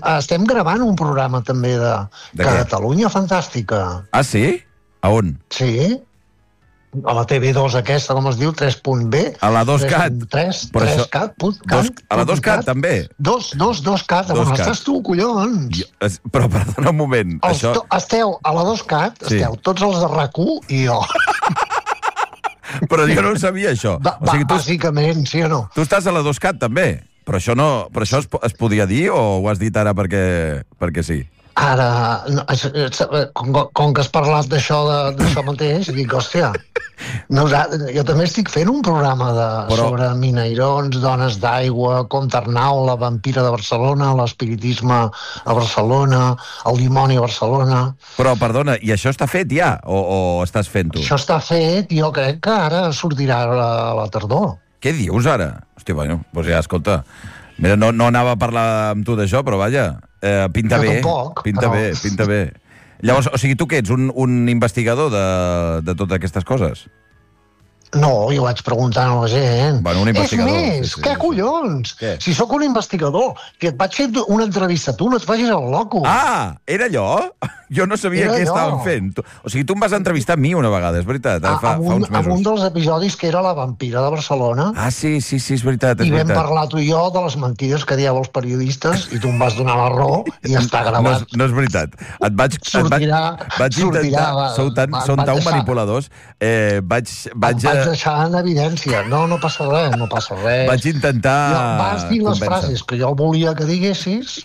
estem gravant un programa també de Catalunya Fantàstica. Ah, sí? A on? Sí. A la TV2 aquesta, com es diu, 3.B. A la 2CAT. 3CAT. A la 2CAT, també. 2CAT. On estàs tu, collons? Però, perdona un moment. Esteu a la 2CAT, esteu tots els de RAC1 i jo. Però jo no ho sabia, això. Bàsicament, sí o no? Tu estàs a la 2CAT, també. Però això es podia dir o ho has dit ara perquè sí? Ara, com que has parlat d'això mateix, dic, hòstia, jo també estic fent un programa sobre minairons, dones d'aigua, Comte Arnau, la vampira de Barcelona, l'espiritisme a Barcelona, el dimoni a Barcelona... Però, perdona, i això està fet ja, o estàs fent-ho? Això està fet, jo crec que ara sortirà a la tardor. Què dius, ara? Hòstia, bueno, doncs ja, escolta... Mira, no anava a parlar amb tu d'això, però vaja, pinta bé. Pinta bé. Llavors, o sigui, tu què ets, un investigador de totes aquestes coses? No, jo vaig preguntant a la gent. Bueno, un investigador. És més, què collons? Si sóc un investigador, que et vaig fer una entrevista a tu, no et facis el loco. Ah, era allò? Jo no sabia què estaven fent. O sigui, tu em vas entrevistar a mi una vegada, és veritat, fa uns mesos. En un dels episodis que era la vampira de Barcelona. Ah, sí, és veritat. I vam parlar tu i jo de les mentides que dieu els periodistes i tu em vas donar la raó i està gravat. No és veritat. Vaig intentar... Són tan manipuladors. Vaig deixar en evidència. No passa res. Vaig intentar... Vas dir les frases que jo volia que diguessis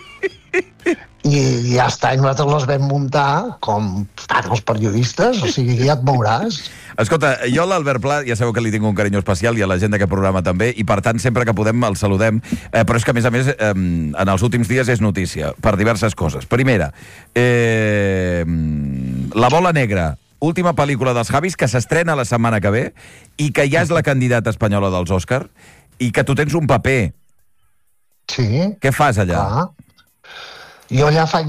i ja està, i nosaltres les vam muntar com fan els periodistes, o sigui, ja et veuràs. Escolta, jo a l'Albert Pla ja sabeu que li tinc un carinyo especial i a la gent d'aquest programa també, i per tant sempre que podem el saludem, però és que a més en els últims dies és notícia per diverses coses. Primera, La bola negra, última pel·lícula dels Javis, que s'estrena la setmana que ve i que ja és la candidata espanyola dels Òscar i que tu tens un paper. Sí. Què fas allà? Jo allà faig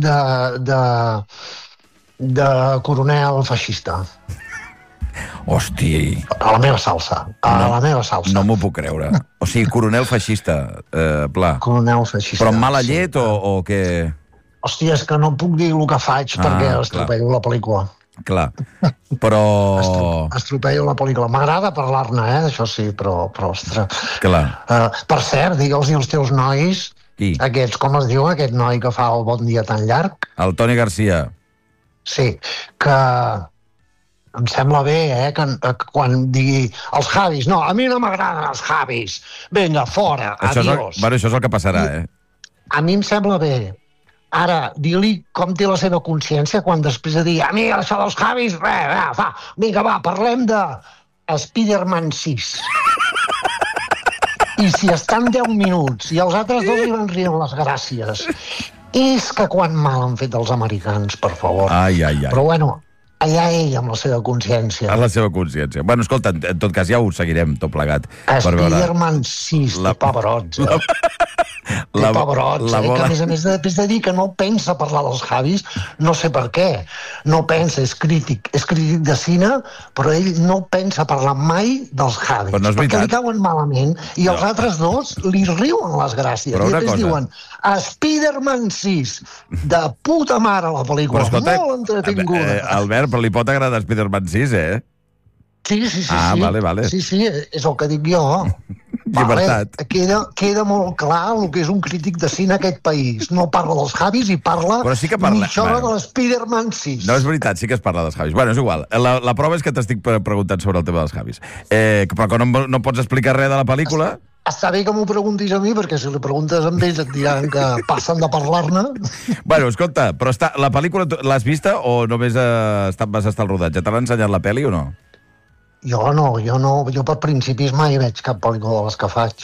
de coronel feixista. Hosti. A la meva salsa. No m'ho puc creure. O sigui, coronel feixista, Pla. Coronel feixista. Però amb mala llet o què? Hòstia, és que no puc dir el que faig perquè estropello la pel·lícula. Clar, però... Estropello la pel·lícula. M'agrada parlar-ne, això sí, però ostres... Clar. Per cert, digue'ls als teus nois... Qui? Aquests, com es diu, aquest noi que fa el Bon dia tan llarg? El Toni Garcia. Sí, que em sembla bé, que quan digui els Javis, no, a mi no m'agraden els Javis, vinga, fora, adiós. Bueno, això és el que passarà, A mi em sembla bé. Ara, di-li com té la seva consciència quan després de dir a mi això dels Javis, vinga, parlem de Spider-Man 6. I si estan 10 minuts i els altres dos li van rient les gràcies, és que quan mal han fet els americans, per favor. Però bueno, allà ell amb la seva consciència. Amb la seva consciència. Bueno, escolta, en tot cas ja ho seguirem tot plegat. Spider-Man 6, té pebrots, Té pebrots, que a més de dir que no pensa parlar dels Javis, no sé per què. No pensa, és crític de cine, però ell no pensa parlar mai dels Javis, perquè li cauen malament, i els altres dos li riuen les gràcies. I després diuen, Spider-Man 6, de puta mare la pel·lícula, molt entretinguda. Albert, però li pot agradar Spider-Man 6, Sí. Vale. Sí, és el que dic jo. Llibertat. Queda molt clar el que és un crític de cine a aquest país. No parla dels Javis i parla mitjora de l'Spider-Man 6. No, és veritat, sí que es parla dels Javis. Bueno, és igual. La prova és que t'estic preguntant sobre el tema dels Javis. Però que no pots explicar res de la pel·lícula... Està bé que m'ho preguntis a mi, perquè si li preguntes a ells et diran que passen de parlar-ne. Bueno, escolta, però la pel·lícula l'has vista o només vas estar al rodatge? Te l'ha ensenyat la pel·li o no? Jo no. Jo per principis mai veig cap pel·lícula de les que faig.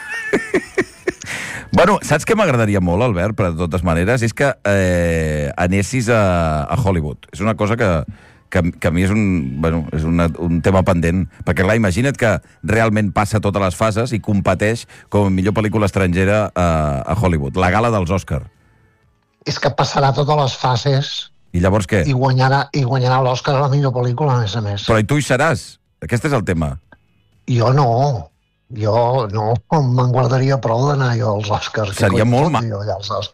Bueno, saps què m'agradaria molt, Albert, per de totes maneres? És que anessis a Hollywood. És una cosa que a mi és un tema pendent, perquè clar, imagina't que realment passa totes les fases i competeix com a millor pel·lícula estrangera a Hollywood, la gala dels Òscar. És que passarà totes les fases... I llavors què? I guanyarà l'Òscar a la millor pel·lícula, a més. Però i tu hi seràs? Aquest és el tema. Jo no. Jo no. Me'n guardaria prou d'anar jo als Òscars. Seria molt